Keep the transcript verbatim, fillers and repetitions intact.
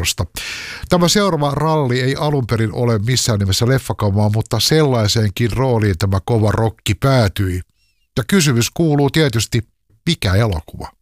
tiedosta. Tämä seuraava ralli ei alun perin ole missään nimessä leffakamaa, mutta sellaiseenkin rooliin tämä kova rokki päätyi. Ja kysymys kuuluu tietysti, mikä elokuva?